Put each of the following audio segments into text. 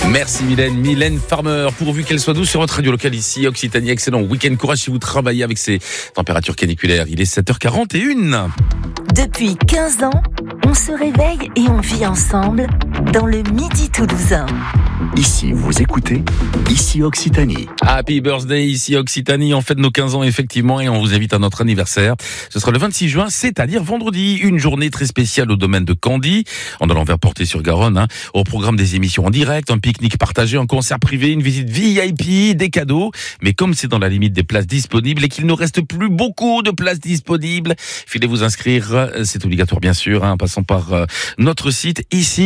Merci Mylène Farmer, pourvu qu'elle soit douce sur votre radio locale ici, Occitanie. Excellent week-end, courage si vous travaillez avec ces températures caniculaires. Il est 7h41. Depuis 15 ans, on se réveille et on vit ensemble dans le Midi Toulousain. Ici, vous écoutez, ici Occitanie. Happy birthday, ici Occitanie. On fête nos 15 ans effectivement et on vous invite à notre anniversaire. Ce sera le 26 juin, c'est-à-dire vendredi. Une journée très spéciale au domaine de Candy, en allant vers Portet-sur-Garonne. Au programme des émissions en direct, un pique-nique partagé, un concert privé, une visite VIP, des cadeaux. Mais comme c'est dans la limite des places disponibles et qu'il ne reste plus beaucoup de places disponibles, filez vous inscrire. C'est obligatoire bien sûr, en passant par notre site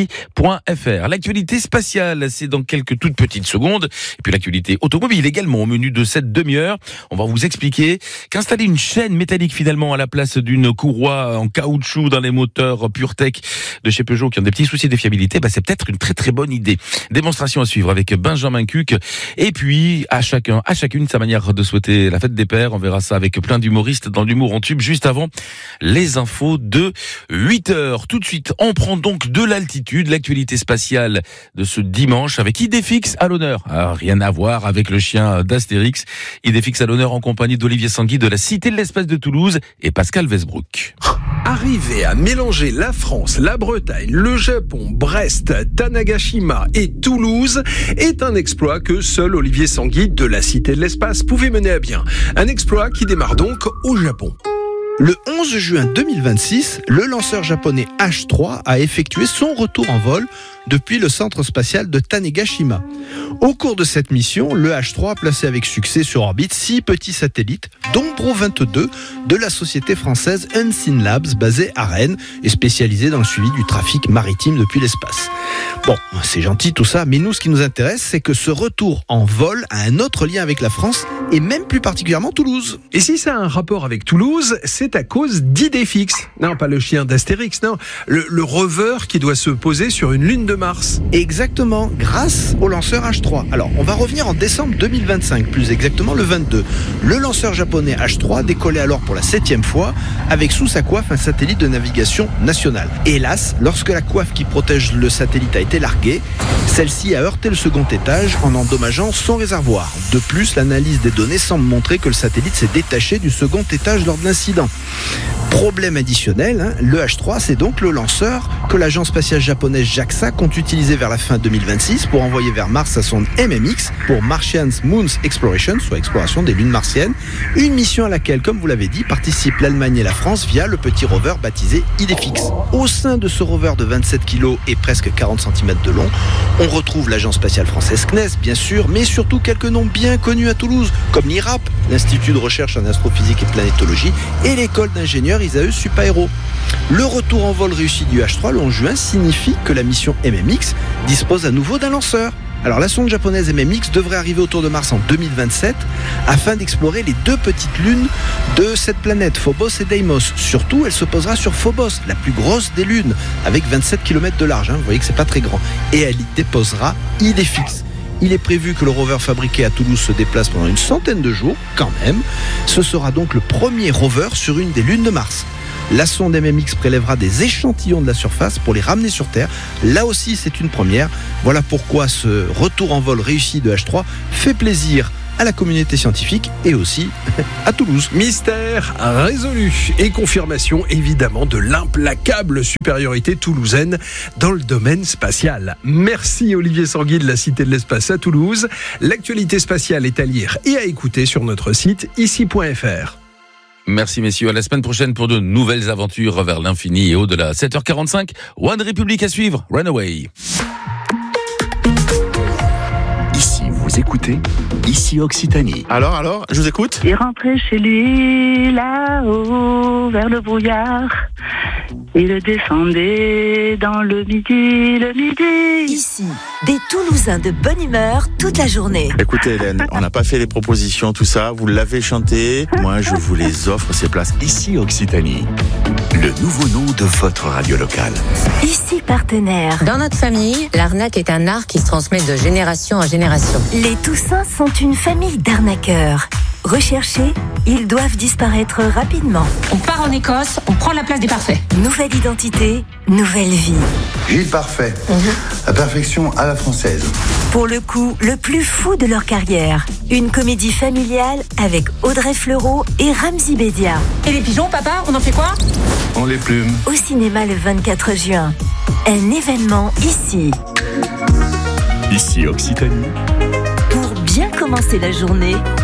ici.fr. L'actualité spatiale, c'est dans quelques toutes petites secondes. Et puis l'actualité automobile également au menu de cette demi-heure. On va vous expliquer qu'installer une chaîne métallique finalement à la place d'une courroie en caoutchouc dans les moteurs PureTech de chez Peugeot qui ont des petits soucis de fiabilité, c'est peut-être une très très bonne idée. Démonstration à suivre avec Benjamin Cuc. Et puis à chacune sa manière de souhaiter la fête des pères. On verra ça avec plein d'humoristes dans l'humour en tube juste avant les infos de 8h. Tout de suite, on prend donc de l'altitude. L'actualité spatiale de ce dimanche avec Idéfix à l'honneur. Rien à voir avec le chien d'Astérix. Idéfix à l'honneur en compagnie d'Olivier Sanguy de la Cité de l'Espace de Toulouse et Pascal Westbrook. Arriver à mélanger la France, la Bretagne, le Japon, Brest, Tanegashima et Toulouse est un exploit que seul Olivier Sanguy de la Cité de l'Espace pouvait mener à bien. Un exploit qui démarre donc au Japon. Le 11 juin 2026, le lanceur japonais H3 a effectué son retour en vol depuis le centre spatial de Tanegashima. Au cours de cette mission, le H3 a placé avec succès sur orbite 6 petits satellites, dont Bro 22 de la société française Unseen Labs, basée à Rennes et spécialisée dans le suivi du trafic maritime depuis l'espace. Bon, c'est gentil tout ça, mais nous, ce qui nous intéresse, c'est que ce retour en vol a un autre lien avec la France et même plus particulièrement Toulouse. Et si ça a un rapport avec Toulouse, c'est à cause d'Idéfix. Non, pas le chien d'Astérix, non. Le rover qui doit se poser sur une lune de Mars. Exactement, grâce au lanceur H3. Alors, on va revenir en décembre 2025, plus exactement le 22. Le lanceur japonais H3 décollait alors pour la 7e fois, avec sous sa coiffe un satellite de navigation nationale. Hélas, lorsque la coiffe qui protège le satellite a été larguée, celle-ci a heurté le second étage en endommageant son réservoir. De plus, l'analyse des données semble montrer que le satellite s'est détaché du second étage lors de l'incident. Problème additionnel, le H3, c'est donc le lanceur que l'agence spatiale japonaise JAXA compte utiliser vers la fin 2026 pour envoyer vers Mars sa sonde MMX pour Martian Moons Exploration, soit exploration des lunes martiennes. Une mission à laquelle, comme vous l'avez dit, participent l'Allemagne et la France via le petit rover baptisé Idéfix. Au sein de ce rover de 27 kg et presque 40 cm de long, on retrouve l'agence spatiale française CNES, bien sûr, mais surtout quelques noms bien connus à Toulouse, comme l'IRAP, l'Institut de recherche en astrophysique et planétologie, et l'école d'ingénieurs Isaeus Supaéro. Le retour en vol réussi du H3 le 11 juin signifie que la mission MMX dispose à nouveau d'un lanceur. Alors la sonde japonaise MMX devrait arriver autour de Mars en 2027 afin d'explorer les 2 petites lunes de cette planète, Phobos et Deimos. Surtout, elle se posera sur Phobos, la plus grosse des lunes, avec 27 km de large. Vous voyez que c'est pas très grand. Et elle y déposera Idéfix. Il est prévu que le rover fabriqué à Toulouse se déplace pendant une centaine de jours, quand même. Ce sera donc le premier rover sur une des lunes de Mars. La sonde MMX prélèvera des échantillons de la surface pour les ramener sur Terre. Là aussi, c'est une première. Voilà pourquoi ce retour en vol réussi de H3 fait plaisir à la communauté scientifique et aussi à Toulouse. Mystère résolu et confirmation évidemment de l'implacable supériorité toulousaine dans le domaine spatial. Merci Olivier Sanguy de la Cité de l'Espace à Toulouse. L'actualité spatiale est à lire et à écouter sur notre site ici.fr. Merci messieurs, à la semaine prochaine pour de nouvelles aventures vers l'infini et au-delà. 7h45, One Republic à suivre, Runaway. Ici, vous écoutez, ici Occitanie. Alors, je vous écoute. Il rentrait chez lui là-haut vers le brouillard. Il descendait dans le midi. Ici, des Toulousains de bonne humeur toute la journée. Écoutez Hélène, on n'a pas fait les propositions, tout ça, vous l'avez chanté. Moi, je vous les offre, ces places. Ici Occitanie, le nouveau nom de votre radio locale. Ici partenaire. Dans notre famille, l'arnaque est un art qui se transmet de génération en génération. Les Toussins sont une famille d'arnaqueurs. Recherchés, ils doivent disparaître rapidement. On part en Écosse, on prend la place des parfaits. Nouvelle identité, nouvelle vie. Gilles Parfait, la perfection à la française. Pour le coup, le plus fou de leur carrière. Une comédie familiale avec Audrey Fleurot et Ramzy Bedia. Et les pigeons, papa, on en fait quoi? On les plume. Au cinéma le 24 juin. Un événement ici. Ici Occitanie. Pour bien commencer la journée,